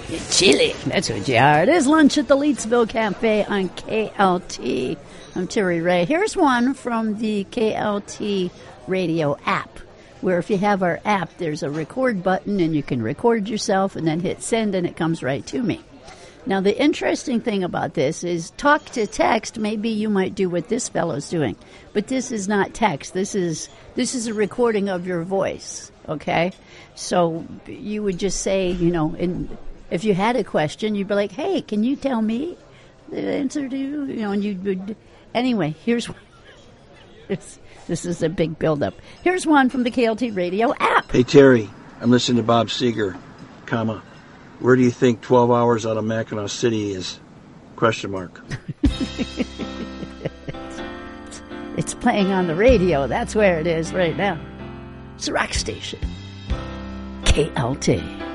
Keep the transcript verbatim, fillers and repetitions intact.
You're chilly. That's what you are. It is lunch at the Leedsville Cafe on K L T. I'm Terry Ray. Here's one from the K L T radio app, where if you have our app, there's a record button, and you can record yourself and then hit send, and it comes right to me. Now, the interesting thing about this is talk to text. Maybe you might do what this fellow's doing, but this is not text. This is this is a recording of your voice, okay? So you would just say, you know, in, if you had a question, you'd be like, hey, can you tell me the answer to, you know, and you would, anyway, here's, this, this is a big buildup. Here's one from the K L T radio app. Hey, Terry, I'm listening to Bob Seger, comma. Where do you think twelve hours out of Mackinac City is? Question mark. it's, it's playing on the radio. That's where it is right now. It's a rock station. K L T.